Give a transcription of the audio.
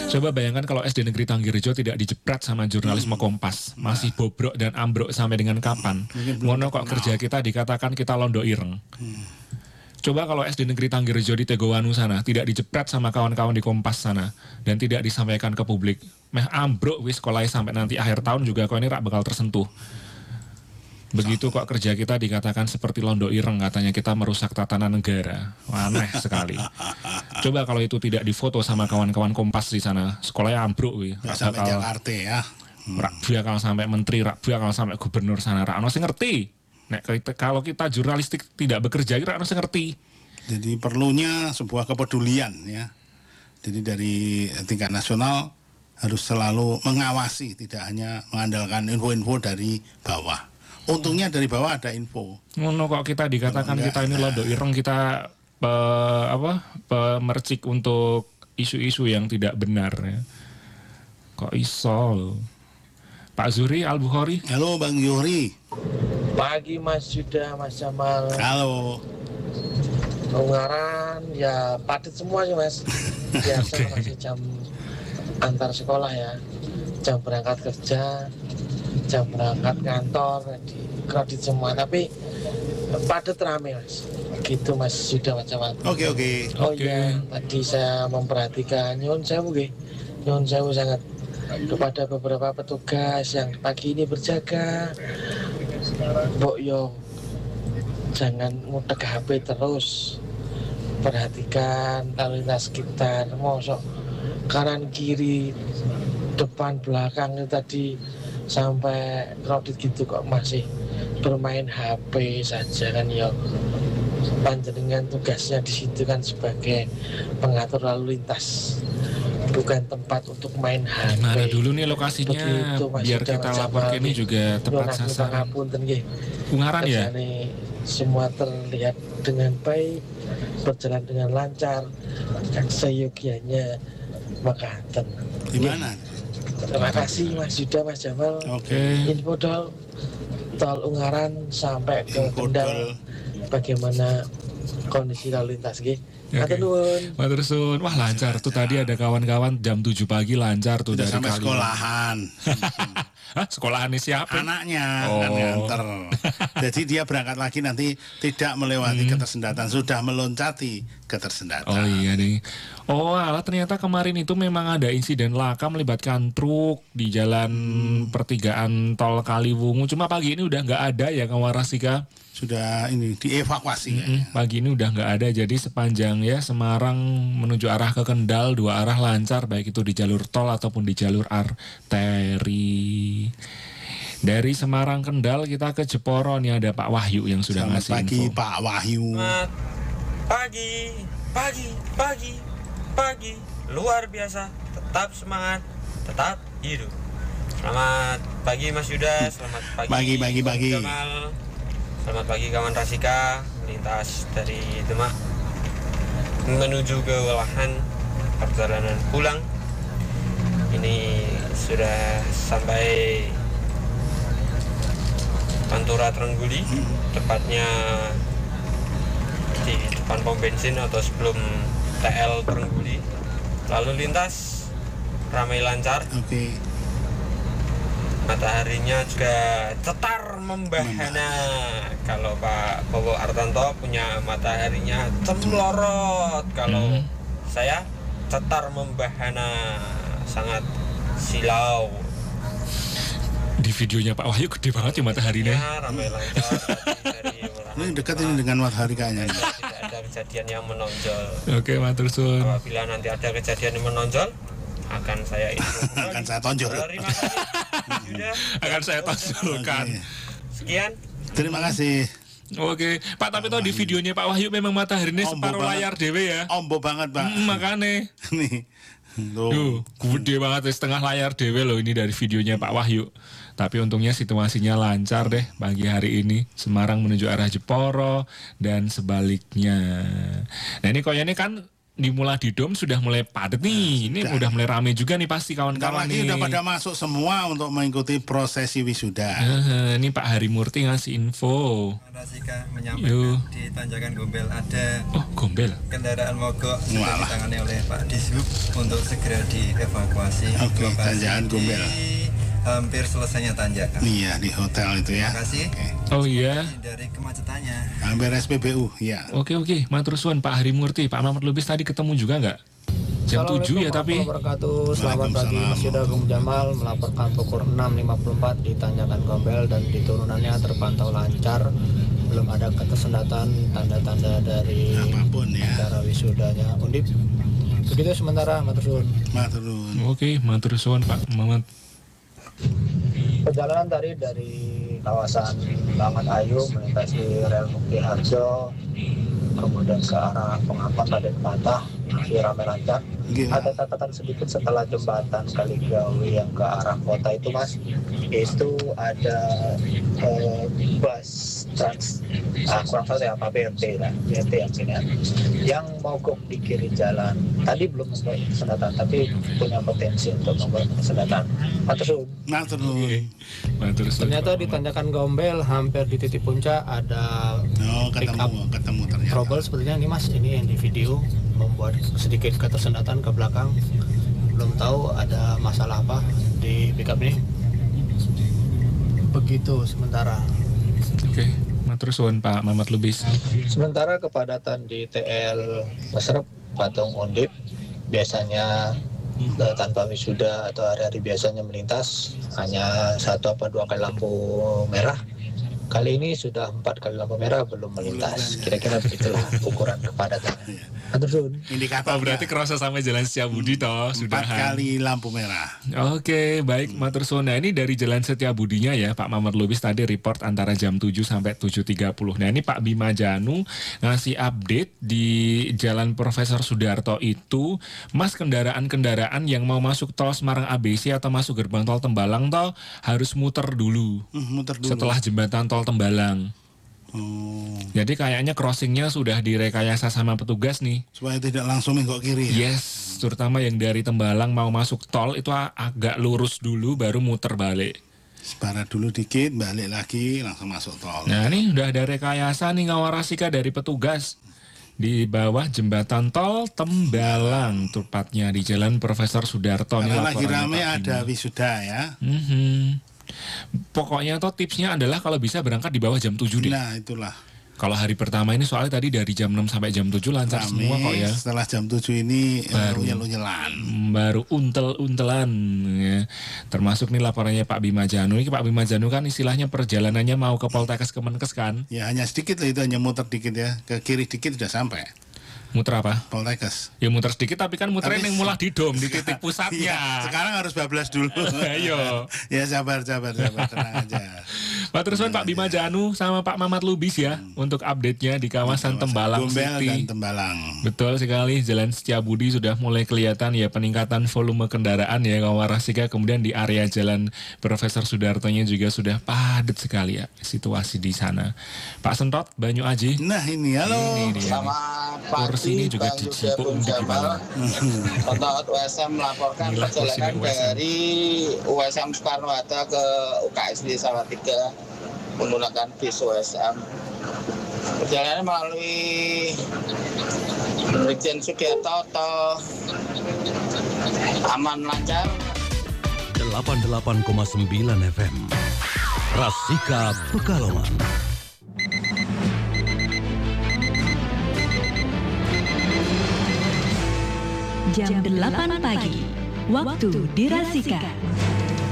Coba bayangkan kalau SD Negeri Tanggirejo tidak dijepret sama jurnalisme Kompas, masih bobrok dan ambruk sampai dengan kapan? Ngono kok kerja kita dikatakan kita londo ireng. Coba kalau SD Negeri Tanggirejo di Tegowanu sana tidak dijepret sama kawan-kawan di Kompas sana dan tidak disampaikan ke publik, meh ambruk wis sekolahnya sampai nanti akhir tahun juga kok ini rak bakal tersentuh. Begitu kok kerja kita dikatakan seperti londo ireng, katanya kita merusak tatanan negara. Aneh sekali. Coba kalau itu tidak difoto sama kawan-kawan Kompas di sana, sekolahnya ambruk wih. Sampai Jakarta ya. Rak bakal sampai menteri, rak bakal sampai gubernur sana, rak ono sing ngerti. Nek kalau kita jurnalistik tidak bekerja, rak ono sing ngerti. Jadi perlunya sebuah kepedulian ya. Jadi dari tingkat nasional harus selalu mengawasi, tidak hanya mengandalkan info-info dari bawah. Untungnya dari bawah ada info. Ngono kok kita dikatakan kita ini londo ireng, kita pemercik untuk isu-isu yang tidak benar ya. Kok iso? Pak Zuri Al-Bukhari. Halo Bang Yuri. Pagi Mas Yuda, Mas Jamal. Halo. Ungaran ya padat semua sih Mas. Biasa masih jam antar sekolah ya. Jam berangkat kerja, jam berangkat kantor, di kredit semua, tapi padat rame Mas. Gitu Mas sudah macam apa? Oke. Oh iya, tadi saya memperhatikan nyun sewu sangat kepada beberapa petugas yang pagi ini berjaga. Mbok yo jangan mutek HP terus. Perhatikan lalu lintas sekitar, mosok kanan kiri depan belakang itu tadi sampai crowded gitu kok masih bermain HP saja kan ya. Panjenengan tugasnya di situ kan sebagai pengatur lalu lintas, bukan tempat untuk main HP. Mana dulu nih lokasinya? Begitu, biar kita lapor ke ini juga tepat sasaran. Ungaran ya? Semua terlihat dengan baik, berjalan dengan lancar, seyogianya makaten. Di mana? Terima kasih Mas Yuda, Mas Jamal. Oke. Info tol Ungaran sampai ke Kendal. Bagaimana kondisi lalu lintas G? Matur suwun. Wah lancar tuh tadi ada kawan-kawan jam 7 pagi lancar tuh dari sampai kali. Sekolahan. Hah, sekolahan siapa? Anaknya kan nganter. Jadi dia berangkat lagi nanti tidak melewati ketersendatan, sudah meloncati ketersendatan. Oh iya nih. Oh alah, ternyata kemarin itu memang ada insiden laka melibatkan truk di jalan pertigaan tol Kaliwungu. Cuma pagi ini udah nggak ada ya Kawan Rasika. Sudah ini dievakuasi. Pagi ini udah nggak ada, jadi sepanjang ya Semarang menuju arah ke Kendal dua arah lancar, baik itu di jalur tol ataupun di jalur arteri. Dari Semarang Kendal kita ke Jeporo, nih ada Pak Wahyu yang sudah ngasih info. Pagi Pak Wahyu. Pagi, luar biasa, tetap semangat, tetap hidup. Selamat pagi Mas Yuda, selamat pagi. Pagi. Jamal. Selamat pagi kawan Rasika, melintas dari Demak menuju ke Welahan, perjalanan pulang. Ini sudah sampai Pantura Trengguli, tepatnya di depan pom bensin atau sebelum TL Trengguli. Lalu lintas ramai lancar. Oke. Mataharinya juga cetar membahana. Kalau Pak Bowo Artanto punya mataharinya cemlorot. Kalau saya cetar membahana, sangat silau. Di videonya Pak Wahyu gede banget ya mataharinya. Ya, ramai lancar. Ini dekat ini dengan matahari kayaknya. Tidak ada kejadian yang menonjol. Oke, matur suwun. Apabila nanti ada kejadian yang menonjol, akan saya akan saya tonjol. Terima kasih. Akan saya tonjolkan. Sekian. Terima kasih. Oke, Pak, tapi tau di videonya Pak Wahyu memang mataharinya separuh layar dewe ya. Ombo banget, Pak. Makanya. Nih. Duh, gede banget setengah layar dewe loh ini dari videonya Pak Wahyu. Tapi untungnya situasinya lancar deh pagi hari ini. Semarang menuju arah Jeporo dan sebaliknya. Nah ini koyanya kan di Muladidom sudah mulai padat nih. Ini udah mulai rame juga nih pasti kawan-kawan nih. Udah pada masuk semua untuk mengikuti prosesi wisuda. Ini Pak Harimurti ngasih info. Rasika menyampaikan di Tanjakan Gombel ada Gombel kendaraan mogok sudah ditangani oleh Pak Dishub untuk segera dievakuasi. Oke, Tanjakan Gombel. Hampir selesainya tanjakan. Iya, di hotel itu ya. Terima kasih. Oh iya. Dari kemacetannya. Hampir SPBU, ya. Oke, matur suwun Pak Harimurti. Pak Mamat Lubis tadi ketemu juga nggak? Jam 7 ya tapi. Selamat pagi Mas Yuda Bung Jamal melaporkan pukul 6.54 di Tanjakan Gombel dan di turunannya terpantau lancar. Belum ada kesendatan tanda-tanda dari apapun ya. Acara wisudanya Undip. Begitu sementara, matur suwun. Oke, matur suwun Pak Mamat. Perjalanan tadi dari kawasan Lamat Ayu melintasi rel Mukti Harjo, kemudian ke arah Pengampang Raden Patah, masih ramai lancar. Ada catatan sedikit setelah jembatan Kaligawi yang ke arah kota itu Mas, itu ada bus trans kurang tahu ya apa BRT yang mogok di kiri jalan. Tadi belum membuat kesendatan tapi punya potensi untuk membuat kesendatan. Matur nuwun. Ternyata di Tanjakan Gombel hampir di titik puncak ada ketemu ternyata. Trouble sepertinya ini Mas, ini yang di video membuat sedikit ketersendatan ke belakang. Belum tahu ada masalah apa di pickup ini. Begitu sementara. Oke, matur suwun Pak Mamat Lubis. Sementara kepadatan di TL Mesrep Patung Undip biasanya tanpa wisuda atau hari-hari biasanya melintas hanya 1 atau 2 kali lampu merah. Kali ini sudah 4 kali lampu merah belum melintas. Kira-kira begitulah ukuran kepadatan. Indikator berarti kerasa sampai Jalan Setiabudi toh sudah 4 kali lampu merah. Oke, baik matur suwun. Nah, ini dari Jalan Setiabudinya ya Pak Mamat Lubis tadi report antara jam 7 sampai 7.30. Nah, ini Pak Bima Janu ngasih update di Jalan Profesor Sudarto itu, Mas, kendaraan-kendaraan yang mau masuk tol Semarang ABC atau masuk gerbang tol Tembalang tol harus muter dulu. Setelah jembatan tol Tembalang. Jadi kayaknya crossingnya sudah direkayasa sama petugas nih supaya tidak langsung menggok kiri ya? Yes, terutama yang dari Tembalang mau masuk tol itu agak lurus dulu baru muter balik. Separat dulu dikit, balik lagi langsung masuk tol. Nah ini udah ada rekayasa nih ngawarasika dari petugas di bawah jembatan tol Tembalang, tepatnya di Jalan Profesor Sudarto. Karena lagi rame ada wisuda ya. Pokoknya toh tipsnya adalah kalau bisa berangkat di bawah jam 7 deh. Nah itulah. Kalau hari pertama ini soalnya tadi dari jam 6 sampai jam 7 lancar semua kok ya. Setelah jam 7 ini baru unyelan. Baru untel-untelan ya. Termasuk nih laporannya Pak Bima Janu. Ini Pak Bima Janu kan istilahnya perjalanannya mau ke Poltekkes Kemenkes kan. Ya hanya sedikit lah itu, hanya muter dikit ya. Ke kiri dikit sudah sampai. Muter apa? Poltekkes. Ya muter sedikit tapi kan muternya yang Muladidom di titik pusatnya. Iya, sekarang harus bablas dulu. Ayo. Ya sabar tenang aja. Matur suwun Pak Bima Janu sama Pak Mamat Lubis ya untuk update-nya di kawasan Tembalang Gombel City. dan Tembalang. Betul sekali, Jalan Setiabudi sudah mulai kelihatan ya peningkatan volume kendaraan ya Kawarasika. Kemudian di area Jalan Profesor Sudarto-nya juga sudah padat sekali ya situasi di sana. Pak Sentot, Banyu Aji. Nah ini halo. Selamat pagi, ini juga Bang Yuda Bung Jamal. Kontak USM melaporkan perjalanan dari USM Soekarno-Hatta ke UKSD Salatiga menggunakan bis USM. Perjalanan melalui Brigjen Sugiarto aman lancar. 88,9 FM Rasika Pekalongan. Jam 8 pagi, waktu di Rasika.